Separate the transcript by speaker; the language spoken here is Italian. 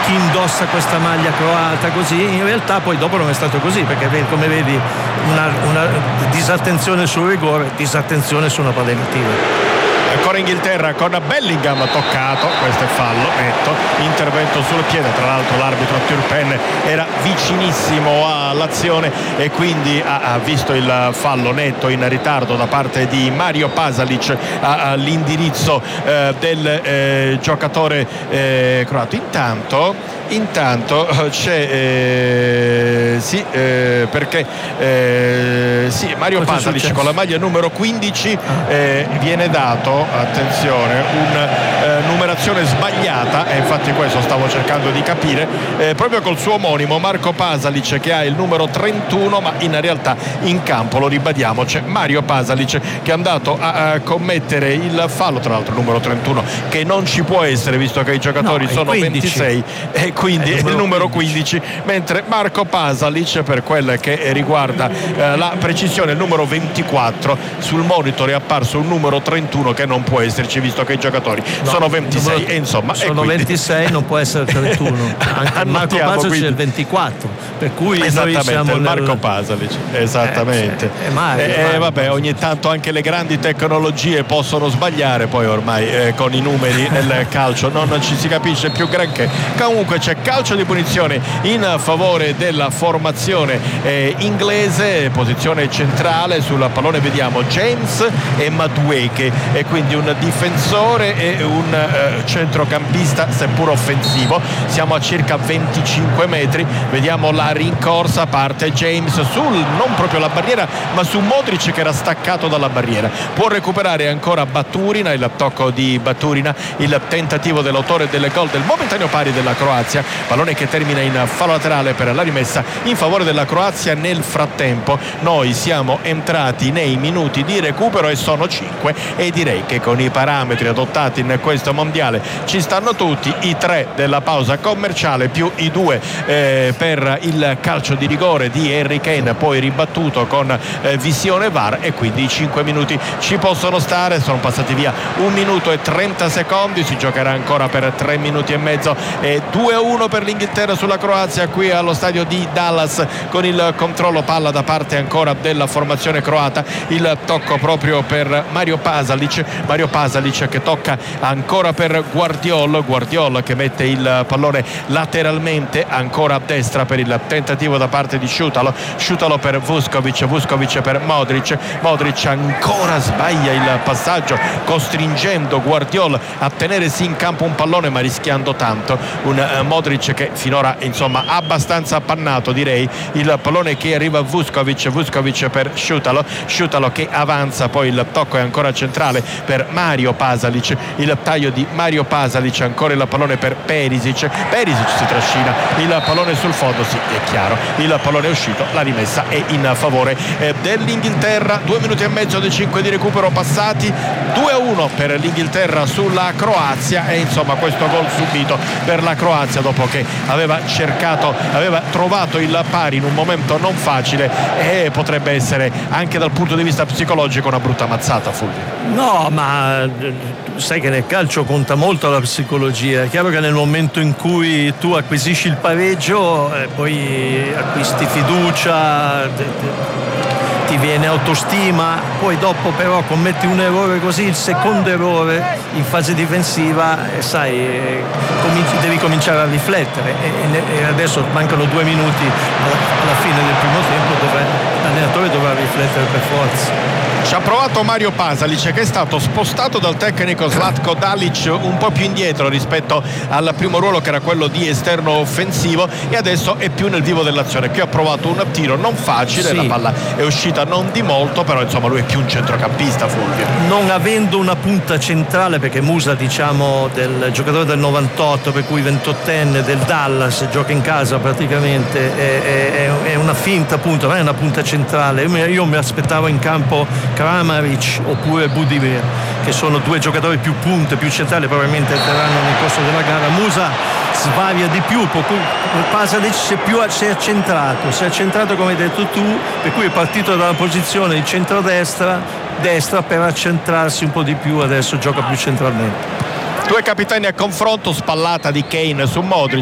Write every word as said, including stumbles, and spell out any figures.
Speaker 1: chi indossa questa maglia croata così, in realtà poi dopo non è stato così, perché come vedi una, una disattenzione sul rigore, disattenzione su una palla inattiva.
Speaker 2: Ancora Inghilterra con Bellingham toccato, questo è fallo netto, intervento sul piede, tra l'altro l'arbitro Turpin era vicinissimo all'azione e quindi ha, ha visto il fallo netto in ritardo da parte di Mario Pasalic all'indirizzo eh, del eh, giocatore eh, croato. Intanto Intanto c'è eh, sì eh, perché eh, sì, Mario
Speaker 1: Cosa
Speaker 2: Pasalic con la maglia numero quindici eh, viene dato, attenzione, una eh, numerazione sbagliata, e infatti questo stavo cercando di capire, eh, proprio col suo omonimo Marco Pasalic che ha il numero trentuno, ma in realtà in campo, lo ribadiamo, c'è Mario Pasalic che è andato a, a commettere il fallo, tra l'altro numero trentuno che non ci può essere visto che i giocatori no, sono quindici. ventisei e quindi è il numero, numero quindici, mentre Marco Pasalic, per quel che riguarda eh, la precisione, il numero ventiquattro, sul monitor è apparso un numero trentuno che non può esserci visto che i giocatori no, sono ventisei numero, e insomma
Speaker 1: sono
Speaker 2: e quindi...
Speaker 1: ventisei, non può essere trentuno. Anche Marco Pasalic quindi... è il ventiquattro, per cui
Speaker 2: esattamente,
Speaker 1: noi siamo
Speaker 2: Marco
Speaker 1: nel...
Speaker 2: Pasalic esattamente
Speaker 1: eh, è Mario,
Speaker 2: eh,
Speaker 1: Mario.
Speaker 2: vabbè, ogni tanto anche le grandi tecnologie possono sbagliare, poi ormai eh, con i numeri nel calcio non ci si capisce più granché. Comunque c'è calcio di punizione in favore della formazione eh, inglese, posizione centrale sul pallone vediamo James e Madueke, e quindi un difensore e un eh, centrocampista seppur offensivo. Siamo a circa venticinque metri, vediamo la rincorsa, parte James sul, non proprio la barriera ma su Modric che era staccato dalla barriera, può recuperare ancora Baturina, il tocco di Baturina, il tentativo dell'autore del gol del momentaneo pari della Croazia, pallone che termina in fallo laterale per la rimessa in favore della Croazia. Nel frattempo noi siamo entrati nei minuti di recupero e sono cinque, e direi che con i parametri adottati in questo mondiale ci stanno tutti, i tre della pausa commerciale più i due eh, per il calcio di rigore di Harry Kane, poi ribattuto con eh, visione V A R, e quindi i cinque minuti ci possono stare. Sono passati via un minuto e trenta secondi, si giocherà ancora per tre minuti e mezzo, e due a uno per l'Inghilterra sulla Croazia qui allo stadio di Dallas, con il controllo palla da parte ancora della formazione croata. Il tocco proprio per Mario Pasalic, Mario Pasalic che tocca ancora per Guardiol, Guardiol che mette il pallone lateralmente ancora a destra per il tentativo da parte di Šutalo, Šutalo per Vuskovic, Vuskovic per Modric, Modric ancora sbaglia il passaggio costringendo Guardiol a tenersi in campo un pallone ma rischiando tanto, un uh, Modric che finora insomma abbastanza appannato, direi. Il pallone che arriva a Vuskovic, Vuskovic per Šutalo, Šutalo che avanza, poi il tocco è ancora centrale per Mario Pasalic, il taglio di Mario Pasalic, ancora il pallone per Perisic, Perisic si trascina il pallone sul fondo, sì è chiaro, il pallone è uscito, la rimessa è in favore eh, dell'Inghilterra. Due minuti e mezzo dei cinque di recupero passati, due a uno per l'Inghilterra sulla Croazia, e insomma questo gol subito per la Croazia dopo che aveva cercato, aveva trovato il pari in un momento non facile, e potrebbe essere anche dal punto di vista psicologico una brutta mazzata, Fulvio.
Speaker 1: No, ma sai che nel calcio conta molto la psicologia. È chiaro che nel momento in cui tu acquisisci il pareggio eh, poi acquisti fiducia, ti viene autostima, poi dopo però commetti un errore così, il secondo errore in fase difensiva, eh, sai, eh, cominci, devi cominciare a riflettere, e, e adesso mancano due minuti alla, alla fine del primo tempo dove l'allenatore dovrà riflettere per forza.
Speaker 2: Ci ha provato Mario Pasalic che è stato spostato dal tecnico Zlatko Dalic un po' più indietro rispetto al primo ruolo che era quello di esterno offensivo, e adesso è più nel vivo dell'azione. Qui ha provato un tiro non facile, sì. La palla è uscita non di molto, però insomma lui è più un centrocampista, Fulvio.
Speaker 1: Non avendo una punta centrale, perché Musa, diciamo, del giocatore del novantotto, per cui ventottenne del Dallas, gioca in casa praticamente, è, è, è una finta punta, non è una punta centrale. Io, io mi aspettavo in campo Kramaric oppure Budimir, che sono due giocatori più punte, più centrali, probabilmente entreranno nel corso della gara. Musa svaria di più, per cui Pasalic si è più si è accentrato, si è accentrato come hai detto tu, per cui è partito dalla posizione di centrodestra destra per accentrarsi un po' di più, adesso gioca più centralmente.
Speaker 2: Due capitani a confronto, spallata di Kane su Modric,